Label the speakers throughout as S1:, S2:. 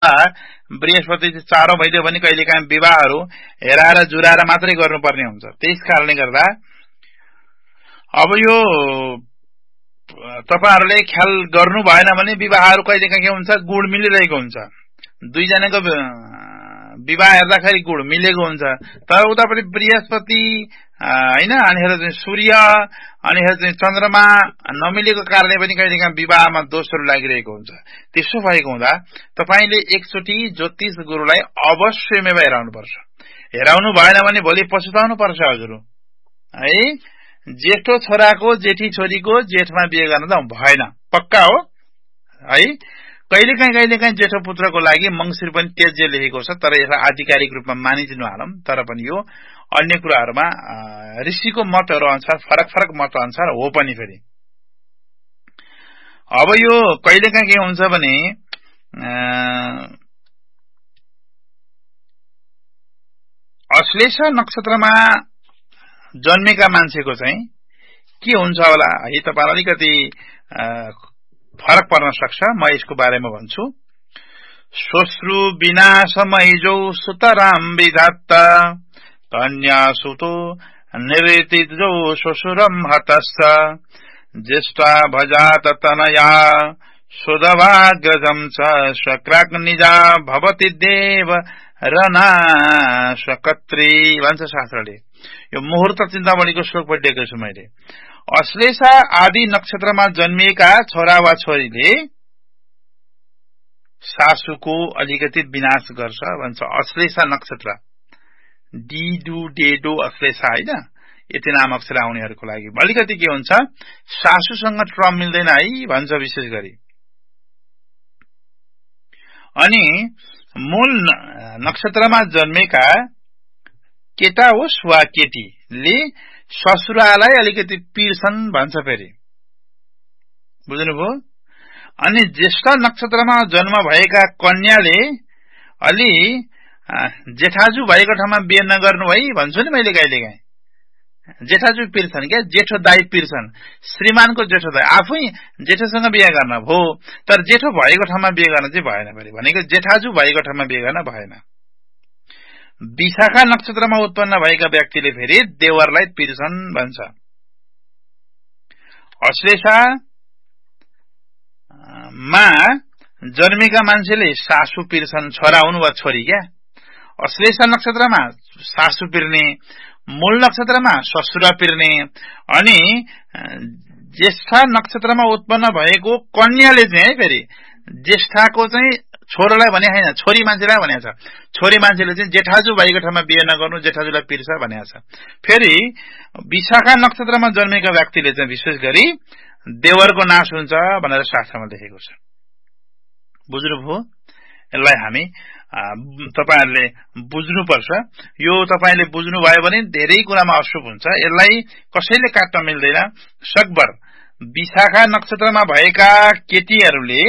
S1: अनुसार बृहस्पति चारो भइदियो भने कहिलेकाहीँ विवाहहरू हेराएर जुराएर मात्रै गर्नुपर्ने हुन्छ। त्यस कारणले गर्दा अब यो तपाईहरुले ख्याल गर्नु भएन भने विवाहहरू कहिलेकाहीँ के हुन्छ, गुण मिलिरहेको हुन्छ। दुईजनाको विवाह हेर्दाखेरि गुण मिलेको हुन्छ, तर उतापट्टि बृहस्पति हैन, अनि सूर्य अनि चन्द्रमा नमिलेको कारणले पनि कहिलेकाहीँ विवाहमा दोषहरू लागिरहेको हुन्छ। त्यसो भएको हुँदा तपाईले एकचोटी ज्योतिष गुरुलाई अवश्यमै हेराउनु पर्छ। हेराउनु भएन भने भोलि पछुताउनु पर्छ हजुर है। जेठो छोराको जेठी छोरीको जेठमा बिहे गर्न त भएन, पक्का हो है। कहिलेकाहीँ जेठो पुत्रको लागि मंसिर पनि तेज्य लेखेको छ, तर यसलाई आधिकारिक रूपमा मानिदिनु हालौं। तर पनि यो अन्य कुराहरुमा ऋषिको मतहरु अनुसार फरक मत अनुसार हो पनि फेरि। अब यो कहिलेकाहीँ के हुन्छ भने अश्लेषा नक्षत्रमा जन्मेका मान्छेको चाहिँ के हुन्छ होला है, तपाईलाई अलिकति फरक पर्न सक्छ। म यसको बारेमा भन्छु। श्वश्रु विनाशमैजौ सुतराम विधात्ता कन्या सुतो निरतिजौ श्वशुरम हतस्स ज्येष्ठा भजात तनया सुदभाग्यजं च शक्राग्निजा भवति देव रना शकत्री भन्छ शास्त्रले। यो मुहूर्त चिन्तामणिको श्लोक पढिदिएको छु मैले। अश्लेषा आदि नक्षत्रमा जन्मिएका छोरा वा छोरीले सासुको अलिकति विनाश गर्छ भन्छ। अश्लेषा नक्षत्र डीडु डेडो अश्लेषा हैन, यति नाम अक्षर आउनेहरुको लागि अलिकति के हुन्छ, सासुसँग ट्रम मिल्दैन है भन्छ विशेष गरी। अनि मूल नक्षत्रमा जन्मेका केटा होस् वा केटीले ससुरालाई अलिकति पिर्छन् भन्छ फेरि, बुझ्नुभयो। अनि ज्येष्ठ नक्षत्रमा जन्म भएका कन्याले अलि जेठाजु भएको ठाउँमा बिहे नगर्नु है भन्छु नि मैले। कहिलेकाहीँ जेठाजु पिर्छन् क्या, जेठो दाइ पिर्छन्, श्रीमानको जेठो दाइ आफै जेठोसँग बिहे गर्न भो, तर जेठो भएको ठाउँमा बिहे गर्न चाहिँ भएन फेरि। भनेको जेठाजु भएको ठाउँमा बिहे गर्न भएन। विशाखा नक्षत्रमा उत्पन्न भएका व्यक्तिले फेरि देवरलाई पिर्छन् भन्छ। अश्लेषा मा जन्मेका मान्छेले सासु पिर्छन्, छोरा हुनु वा छोरी क्या। अश्लेषा नक्षत्रमा सासु पिर्ने, मूल नक्षत्रमा ससुरा पिर्ने, अनि ज्येष्ठ नक्षत्रमा उत्पन्न भएको कन्याले चाहिँ फेरि ज्येष्ठको चाहिँ छोरालाई भने हैन, छोरी मान्छेलाई भनेको छ। छोरी मान्छेले चाहिँ जेठाजु भएको ठाउँमा बिहे नगर्नु, जेठाजुलाई पिर्छ भनेको छ। फेरि विशाखा नक्षत्रमा जन्मेका व्यक्तिले चाहिँ विशेष गरी देवरको नाश हुन्छ भनेर शास्त्रमा लेखेको छ। बुझ्नुभयो। यसलाई हामी तपाईहरुले बुझ्नुपर्छ। यो तपाईले बुझ्नु भयो भने धेरै कुरामा अशुभ हुन्छ। यसलाई कसैले काट्न मिल्दैन। सकभर विशाखा नक्षत्रमा भएका केटीहरूले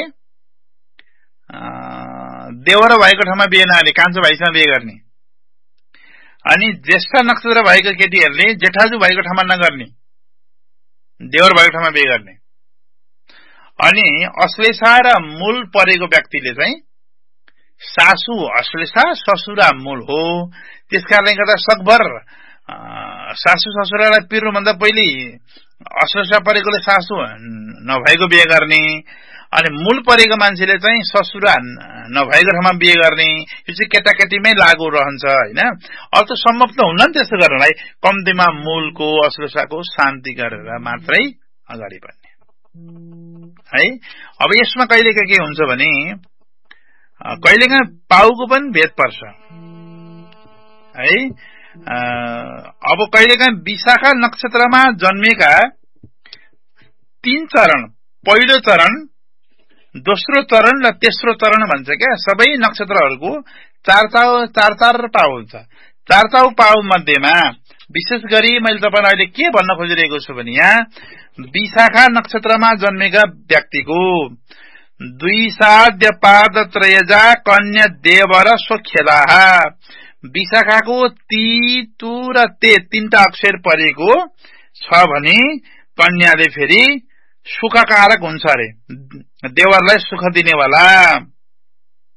S1: देवर भएको ठाउँमा बिहे नगर्ने, कान्छो भाइसँग बिहे गर्ने। अनि ज्येष्ठ नक्षत्र भएको केटीहरूले जेठाजु भएको ठाउँमा नगर्ने, देवर भएको ठाउँमा बिहे गर्ने। अनि अश्लेषा र मूल परेको व्यक्तिले चाहिँ सासु अश्लेषा ससुरा मूल हो। त्यसकारणले गर्दा सकभर सासु ससुरालाई पिर्नु भन्दा पहिले अश्लेषा परेकोले सासु नभएको बिहे गर्ने, अनि मूल परेको मान्छेले चाहिँ ससुरा नभएको ठाउँमा बिहे गर्ने। यो चाहिँ केटाकेटीमै लागू रहन्छ हैन। अब त सम्भव त हुन्न नि त्यस्तो गर्नलाई। कम्तीमा मूलको अश्लेषाको शान्ति गरेर मात्रै अगाडि बढ्ने है। अब यसमा कहिलेकाहीँ के हुन्छ भने कहिलेकाहीँ पाउको पनि भेद पर्छ है। अब कहिलेकाहीँ विशाखा नक्षत्रमा जन्मेका 3 चरण, पहिलो चरण, दोस्रो चरण र तेस्रो चरण भन्छ क्या। सबै नक्षत्रहरूको 4 पाउ हुन्छ। 4 पाउ मध्येमा विशेष गरी मैले तपाईलाई अहिले के भन्न खोजिरहेको छु भने यहाँ विशाखा नक्षत्रमा जन्मेका व्यक्तिको 2 साध्य पाद त्रयजा कन्या देवर स्वखेलाह। विशाखाको ती तु र ते 3टा अक्षर परेको छ भने कन्याले फेरि सुखकारक हुन्छ अरे, देवरलाई सुख दिनेवाला।